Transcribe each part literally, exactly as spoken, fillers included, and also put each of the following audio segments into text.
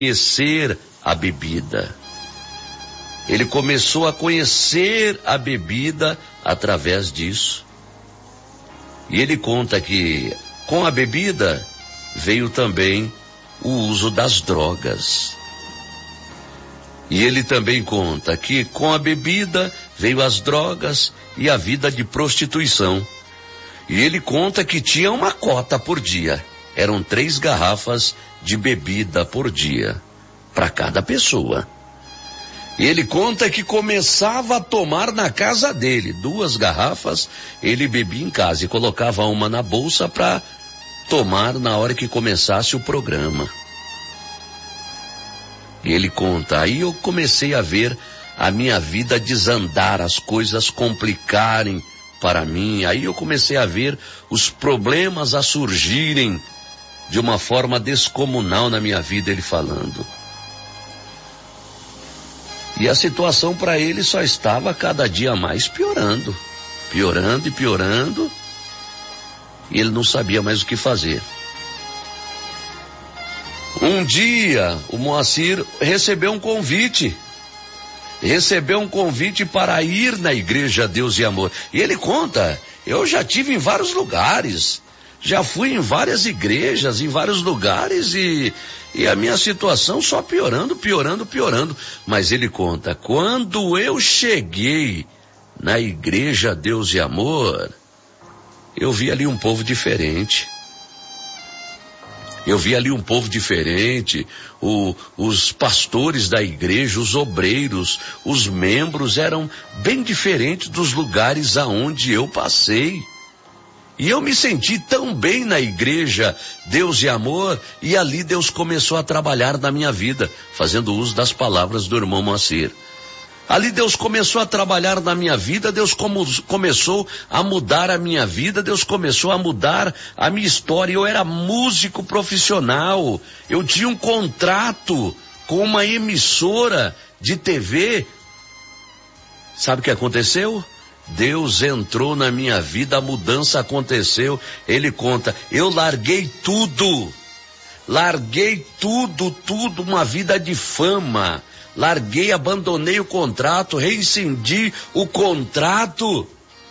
conhecer a bebida. Ele começou a conhecer a bebida através disso. E ele conta que com a bebida veio também o uso das drogas. E ele também conta que com a bebida veio as drogas e a vida de prostituição. E ele conta que tinha uma cota por dia. Eram três garrafas de bebida por dia para cada pessoa. E ele conta que começava a tomar na casa dele. Duas garrafas ele bebia em casa e colocava uma na bolsa para tomar na hora que começasse o programa. E ele conta, aí eu comecei a ver a minha vida desandar, as coisas complicarem para mim. Aí eu comecei a ver os problemas a surgirem de uma forma descomunal na minha vida, ele falando. E a situação para ele só estava cada dia mais piorando, piorando e piorando, e ele não sabia mais o que fazer. Um dia, o Moacir recebeu um convite, recebeu um convite para ir na igreja Deus e Amor. E ele conta, eu já tive em vários lugares, já fui em várias igrejas, em vários lugares e, e a minha situação só piorando, piorando, piorando. Mas ele conta, quando eu cheguei na igreja Deus e Amor, eu vi ali um povo diferente. Eu vi ali um povo diferente, o, os pastores da igreja, os obreiros, os membros eram bem diferentes dos lugares aonde eu passei. E eu me senti tão bem na igreja Deus e Amor, e ali Deus começou a trabalhar na minha vida, fazendo uso das palavras do irmão Moacir. Ali Deus começou a trabalhar na minha vida, Deus como, começou a mudar a minha vida, Deus começou a mudar a minha história. Eu era músico profissional, eu tinha um contrato com uma emissora de T V. Sabe o que aconteceu? Deus entrou na minha vida, a mudança aconteceu. Ele conta, eu larguei tudo, larguei tudo, tudo, uma vida de fama. Larguei, abandonei o contrato, reincidi o contrato.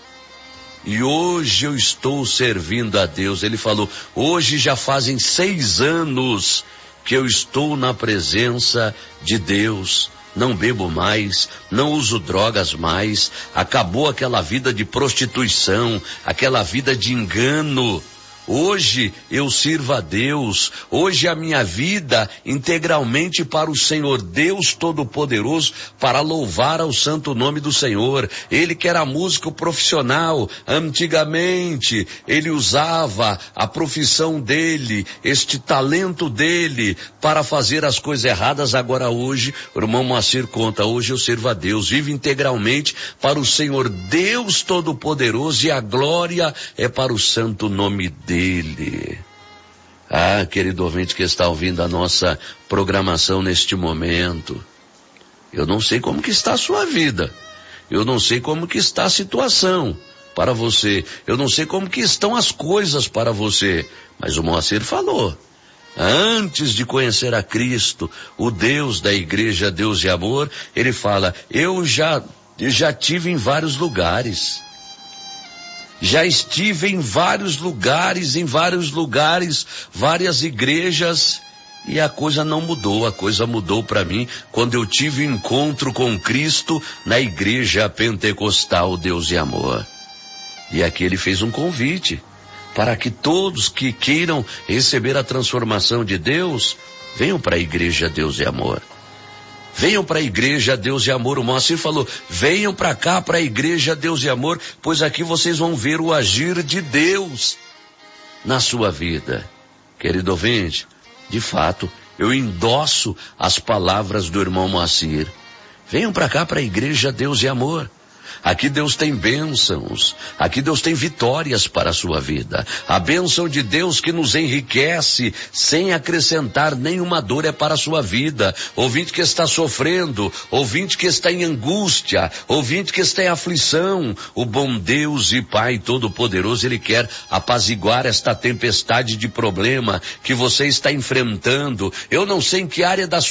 E hoje eu estou servindo a Deus. Ele falou, hoje já fazem seis anos que eu estou na presença de Deus. Não bebo mais, não uso drogas mais. Acabou aquela vida de prostituição, aquela vida de engano. Hoje eu sirvo a Deus, hoje a minha vida integralmente para o Senhor Deus Todo-Poderoso, para louvar ao santo nome do Senhor. Ele que era músico profissional, antigamente ele usava a profissão dele, este talento dele para fazer as coisas erradas. Agora hoje, o irmão Moacir conta, hoje eu sirvo a Deus, vivo integralmente para o Senhor Deus Todo-Poderoso e a glória é para o santo nome dele. Ele. Ah, querido ouvinte que está ouvindo a nossa programação neste momento, eu não sei como que está a sua vida, eu não sei como que está a situação para você, eu não sei como que estão as coisas para você, mas o Moacir falou, antes de conhecer a Cristo, o Deus da igreja Deus e Amor, ele fala, eu já, já tive em vários lugares, já estive em vários lugares, em vários lugares, várias igrejas, e a coisa não mudou, a coisa mudou para mim quando eu tive um encontro com Cristo na igreja pentecostal Deus e Amor. E aqui ele fez um convite para que todos que queiram receber a transformação de Deus, venham para a igreja Deus e Amor. Venham para a igreja Deus e Amor. O Moacir falou, venham para cá, para a igreja Deus e Amor, pois aqui vocês vão ver o agir de Deus na sua vida. Querido ouvinte, de fato, eu endosso as palavras do irmão Moacir. Venham para cá, para a igreja Deus e Amor. Aqui Deus tem bênçãos. Aqui Deus tem vitórias para a sua vida. A bênção de Deus que nos enriquece sem acrescentar nenhuma dor é para a sua vida. Ouvinte que está sofrendo, ouvinte que está em angústia, ouvinte que está em aflição, o bom Deus e Pai Todo-Poderoso, Ele quer apaziguar esta tempestade de problema que você está enfrentando. Eu não sei em que área da